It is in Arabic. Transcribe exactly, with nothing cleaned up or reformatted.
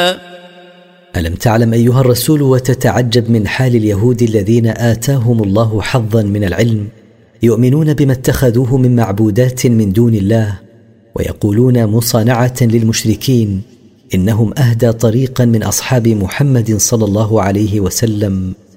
ألم تعلم أيها الرسول وتتعجب من حال اليهود الذين آتاهم الله حظا من العلم، يؤمنون بما اتخذوه من معبودات من دون الله، ويقولون مصانعة للمشركين إنهم أهدى طريقا من أصحاب محمد صلى الله عليه وسلم